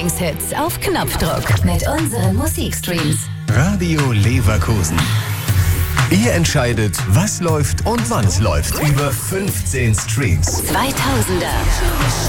Lieblingshits auf Knopfdruck mit unseren Musikstreams. Radio Leverkusen. Ihr entscheidet, was läuft und wann es läuft. Über 15 Streams. 2000er.